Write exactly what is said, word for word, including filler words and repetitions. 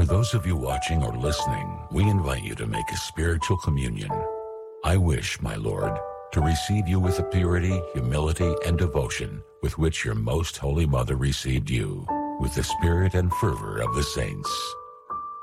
For those of you watching or listening, we invite you to make a spiritual communion. I wish, my Lord, to receive you with the purity, humility, and devotion with which your most holy mother received you, with the spirit and fervor of the saints.